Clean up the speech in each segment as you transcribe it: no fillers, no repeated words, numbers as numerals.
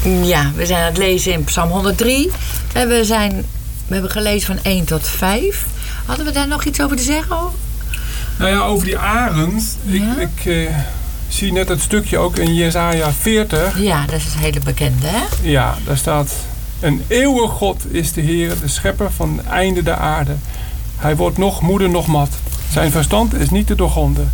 Ja, we zijn aan het lezen in Psalm 103. En we hebben gelezen van 1 tot 5. Hadden we daar nog iets over te zeggen? Nou ja, over die arend. Ja? Ik zie net het stukje ook in Jesaja 40. Ja, dat is het hele bekende, hè? Ja, daar staat... Een eeuwig God is de Heer, de schepper van het einde der aarde. Hij wordt nog moede, nog mat. Zijn verstand is niet te doorgronden.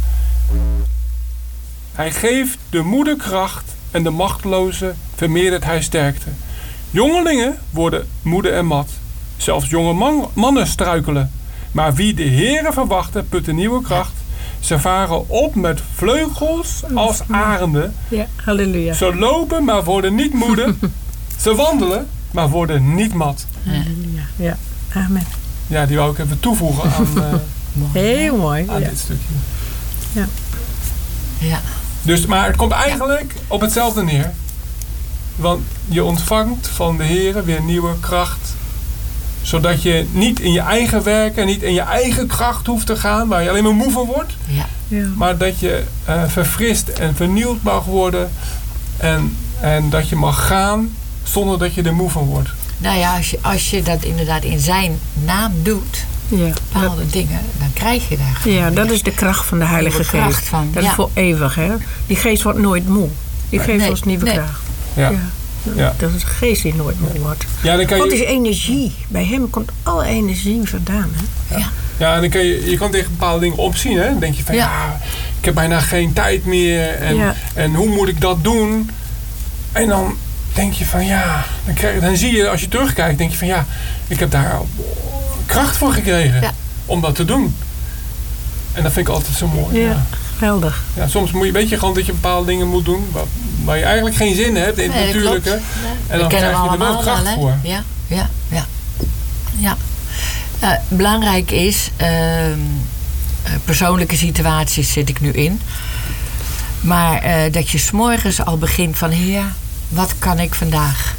Hij geeft de moede kracht en de machteloze vermeerdert hij sterkte. Jongelingen worden moede en mat. Zelfs jonge mannen struikelen. Maar wie de Heere verwachten, putten nieuwe kracht. Ze varen op met vleugels als arenden. Ja, halleluja. Ze lopen, maar worden niet moede. Ze wandelen, maar worden niet mat. Halleluja. Ja, amen. Ja, die wou ik even toevoegen aan, Heel mooi. aan Ja. dit stukje. Ja. Ja. Dus, maar het komt eigenlijk op hetzelfde neer. Want je ontvangt van de Heere weer nieuwe kracht. Zodat je niet in je eigen werken, niet in je eigen kracht hoeft te gaan. Waar je alleen maar moe van wordt. Ja. Ja. Maar dat je verfrist en vernieuwd mag worden. En dat je mag gaan zonder dat je er moe van wordt. Nou ja, als je dat inderdaad in zijn naam doet, Ja. bepaalde dingen, dan krijg je daar gewoon Ja, dat weer is de kracht van de Heilige nieuwe kracht Geest. van, Dat ja. is voor eeuwig, hè? Die geest wordt nooit moe. Die geeft Nee, ons nieuwe nee. kracht. Ja. Ja. Ja. Dat is een geest die nooit moe wordt. Ja, dan kan God is je, energie. Bij hem komt alle energie vandaan, hè? Ja. ja, dan kan je kan tegen bepaalde dingen opzien. Hè? Dan denk je van ja, ik heb bijna geen tijd meer. En hoe moet ik dat doen? En dan denk je van ja, dan zie je als je terugkijkt, denk je van ja, ik heb daar kracht voor gekregen om dat te doen. En dat vind ik altijd zo mooi. Ja, Ja. geweldig. Ja, soms weet je gewoon dat je bepaalde dingen moet doen waar je eigenlijk geen zin hebt in het Nee, dat natuurlijke. klopt. En dan krijg je er wel kracht hè? voor. Ja, ja, ja. Ja. Belangrijk is, persoonlijke situaties zit ik nu in. Maar dat je 's morgens al begint van Heer, wat kan ik vandaag?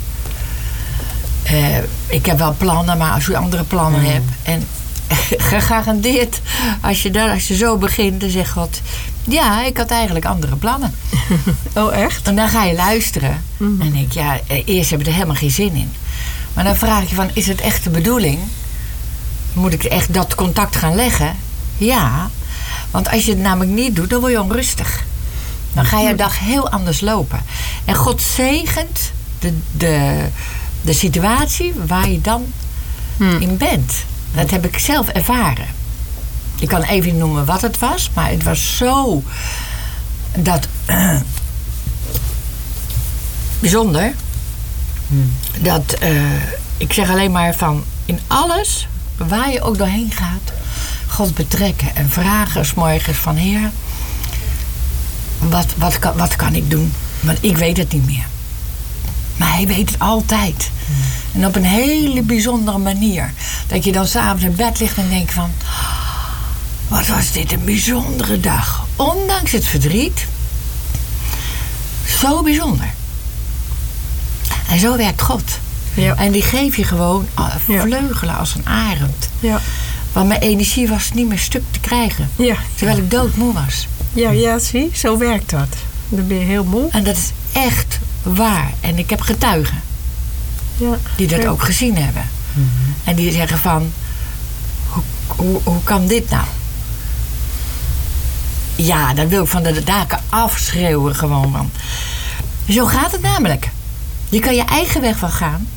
Ik heb wel plannen, maar als u andere plannen hebt. En gegarandeerd, als je zo begint, dan zegt God, ja, ik had eigenlijk andere plannen. Oh, echt? En dan ga je luisteren. En dan denk je, ja, eerst heb je er helemaal geen zin in. Maar dan vraag je van, is het echt de bedoeling? Moet ik echt dat contact gaan leggen? Ja. Want als je het namelijk niet doet, dan word je onrustig. Dan ga je dag heel anders lopen. En God zegent de situatie waar je dan in bent. Dat heb ik zelf ervaren. Ik kan even niet noemen wat het was, maar het was zo bijzonder. Dat ik zeg alleen maar van in alles waar je ook doorheen gaat, God betrekken en vragen 's morgens van Heer, wat kan ik doen? Want ik weet het niet meer. Maar hij weet het altijd. En op een hele bijzondere manier. Dat je dan 's avonds in bed ligt en denkt van, wat was dit een bijzondere dag. Ondanks het verdriet. Zo bijzonder. En zo werkt God. Ja. En die geeft je gewoon vleugelen als een arend. Ja. Want mijn energie was niet meer stuk te krijgen. Ja. Terwijl ik doodmoe was. Ja, zie, zo werkt dat. Dan ben je heel moe. En dat is echt waar. En ik heb getuigen die dat ook gezien hebben. En die zeggen van, hoe kan dit nou? Ja, dan wil ik van de daken afschreeuwen gewoon van. Zo gaat het namelijk. Je kan je eigen weg van gaan.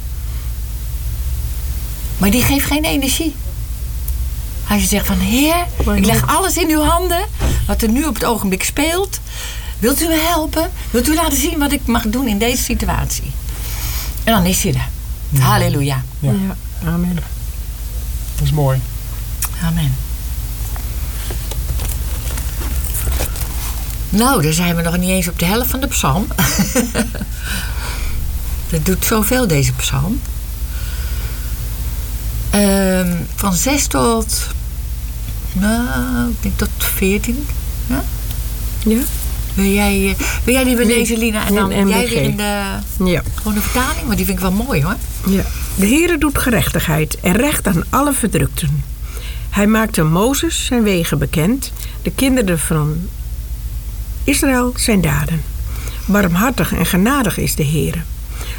Maar die geeft geen energie. Als je zegt van, Heer, ik leg alles in uw handen. Wat er nu op het ogenblik speelt. Wilt u me helpen? Wilt u laten zien wat ik mag doen in deze situatie? En dan is hij er. Ja. Halleluja. Ja. Ja, amen. Dat is mooi. Amen. Nou, dan zijn we nog niet eens op de helft van de psalm. Dat doet zoveel, deze psalm. Van 6 tot... Nou, ik denk tot 14. Ja? Ja? Wil jij die weer lezen, Lina? En dan Nee, jij MBG. weer in de gewone vertaling? Maar die vind ik wel mooi, hoor. Ja. De Heere doet gerechtigheid en recht aan alle verdrukten. Hij maakte Mozes zijn wegen bekend, de kinderen van Israël zijn daden. Barmhartig en genadig is de Heere.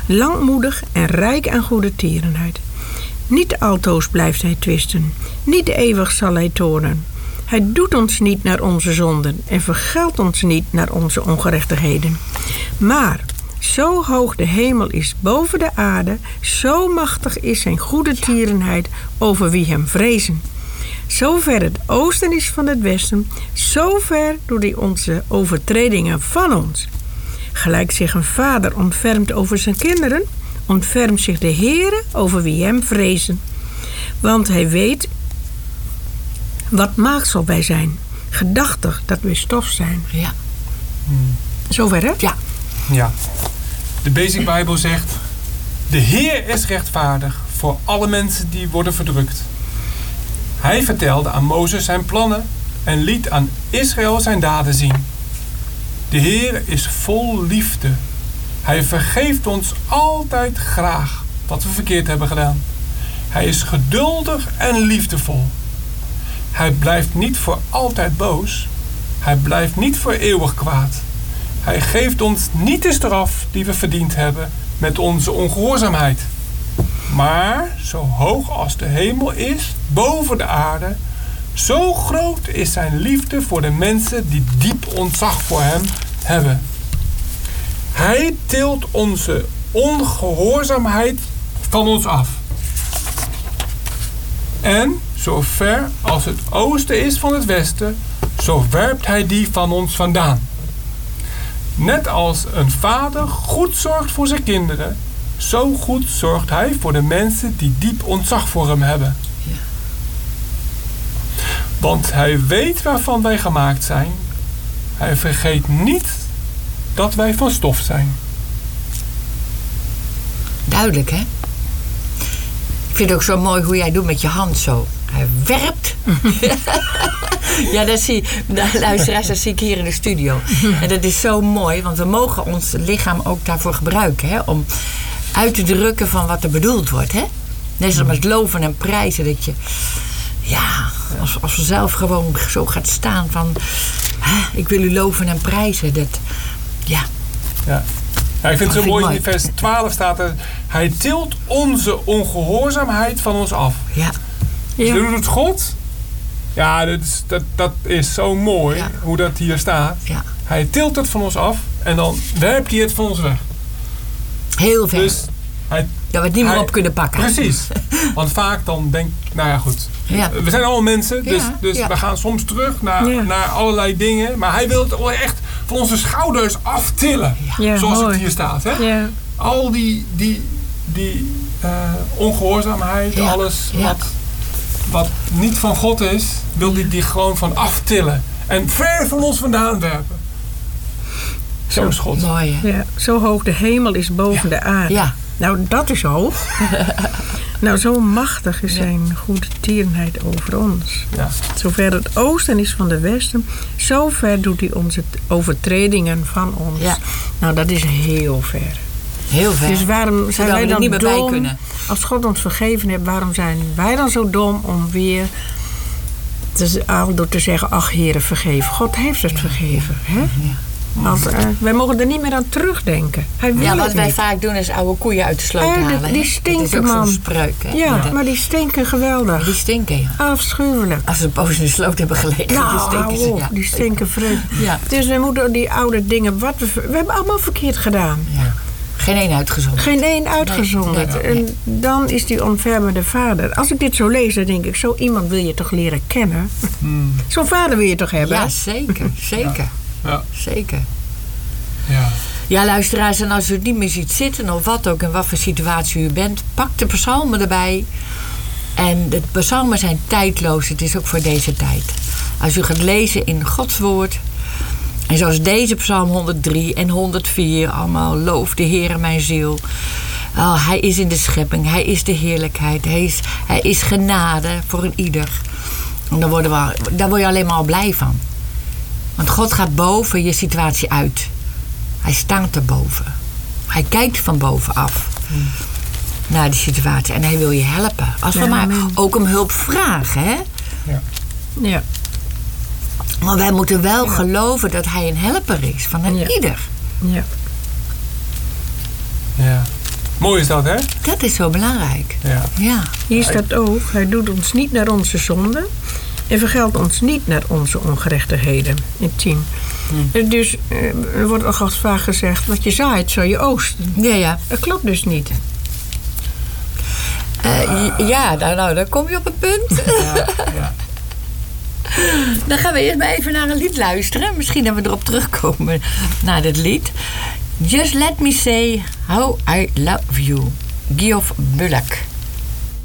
langmoedig en rijk aan goede tierenheid. Niet altoos blijft hij twisten, niet eeuwig zal hij toornen. Hij doet ons niet naar onze zonden en vergeldt ons niet naar onze ongerechtigheden. Maar zo hoog de hemel is boven de aarde, zo machtig is zijn goede tierenheid over wie hem vrezen. Zo ver het oosten is van het westen, zo ver doet hij onze overtredingen van ons. Gelijk zich een vader ontfermt over zijn kinderen, ontfermt zich de Heere over wie hem vrezen. Want hij weet wat maaksel wij zijn, gedachtig dat we stof zijn. Ja. Zover, hè? Ja. Ja. De Basic Bible zegt: de Heer is rechtvaardig voor alle mensen die worden verdrukt. Hij vertelde aan Mozes zijn plannen en liet aan Israël zijn daden zien. De Heer is vol liefde. Hij vergeeft ons altijd graag wat we verkeerd hebben gedaan. Hij is geduldig en liefdevol. Hij blijft niet voor altijd boos. Hij blijft niet voor eeuwig kwaad. Hij geeft ons niet de straf die we verdiend hebben met onze ongehoorzaamheid. Maar zo hoog als de hemel is boven de aarde, zo groot is zijn liefde voor de mensen die diep ontzag voor hem hebben. Hij tilt onze ongehoorzaamheid van ons af. En zo ver als het oosten is van het westen, zo werpt hij die van ons vandaan. Net als een vader goed zorgt voor zijn kinderen, zo goed zorgt hij voor de mensen die diep ontzag voor hem hebben. Ja. Want hij weet waarvan wij gemaakt zijn. Hij vergeet niet dat wij van stof zijn. Duidelijk, hè? Ik vind het ook zo mooi hoe jij doet met je hand zo. Hij werpt. Ja, dat zie luisteraars, dat zie ik hier in de studio. En dat is zo mooi, want we mogen ons lichaam ook daarvoor gebruiken. Hè? Om uit te drukken van wat er bedoeld wordt. Hè? Net zoals met loven en prijzen. Dat je, ja, als we zelf gewoon zo gaat staan van... ik wil u loven en prijzen. Dat, ja. Ja. Ja, ik vind het zo mooi, in vers 12 staat er: hij tilt onze ongehoorzaamheid van ons af. Ja. Dus dat doet God. Ja, dat is zo mooi hoe dat hier staat. Ja. Hij tilt het van ons af en dan werpt hij het van ons weg. Heel ver. Dus dat we het niet meer op kunnen pakken. Precies. Want vaak dan denk ik, nou ja goed. Ja. We zijn allemaal mensen, dus we gaan soms terug naar allerlei dingen. Maar hij wil het echt van onze schouders aftillen. Ja. Zoals het hier staat. Hè? Ja. Al die ongehoorzaamheid, alles wat niet van God is, wil hij die gewoon van aftillen. En ver van ons vandaan werpen. Zo is God. Mooi, ja, zo hoog de hemel is boven de aarde. Ja. Nou, dat is hoog. Nou, zo machtig is zijn goede tierenheid over ons. Ja. Zover het oosten is van de westen, zo ver doet hij onze overtredingen van ons. Ja. Nou, dat is heel ver. Heel ver. Dus waarom zijn wij dan niet meer dom? Bij kunnen. Als God ons vergeven heeft, waarom zijn wij dan zo dom om weer door te zeggen: ach, Heere, vergeef. God heeft het vergeven. Hè? Ja. Wij mogen er niet meer aan terugdenken. Hij wil wat wij vaak doen is oude koeien uit de sloot halen. Die stinken, dat is ook zo'n spreuk. Hè? Ja, maar die stinken geweldig. Die stinken, ja. Afschuwelijk. Als ze een poos in de sloot hebben gelegen, dan stinken ze. Ja. Die stinken vreselijk. Ja. Dus we moeten die oude dingen... We hebben allemaal verkeerd gedaan. Ja. Geen één uitgezonderd. Geen één uitgezonderd. Nee. En dan is die ontfermende vader. Als ik dit zo lees, dan denk ik... zo iemand wil je toch leren kennen? Zo'n vader wil je toch hebben? Ja, zeker. Zeker. Ja. Zeker. Ja. Ja, luisteraars, en als u het niet meer ziet zitten of wat ook, in wat voor situatie u bent, pak de psalmen erbij. En de psalmen zijn tijdloos. Het is ook voor deze tijd. Als u gaat lezen in Gods woord, en zoals deze psalm 103 en 104, allemaal loof de Heere mijn ziel. Oh, hij is in de schepping, hij is de heerlijkheid, hij is genade voor een ieder. En daar word je alleen maar al blij van. Want God gaat boven je situatie uit. Hij staat erboven. Hij kijkt van bovenaf naar die situatie. En hij wil je helpen. Als we maar ook om hulp vragen. Hè? Ja. Maar wij moeten wel geloven dat hij een helper is van een ieder. Ja. Ja. Mooi is dat, hè? Dat is zo belangrijk. Ja. Hier staat ook, hij doet ons niet naar onze zonden en vergeldt ons niet naar onze ongerechtigheden. In 10. Dus er wordt al vaak gezegd, wat je zaait, zal je oogsten. Ja. Dat klopt dus niet. Dan kom je op een punt. Ja. Dan gaan we eerst maar even naar een lied luisteren. Misschien dat we erop terugkomen naar dit lied. Just Let Me Say How I Love You. Geoff Bullock.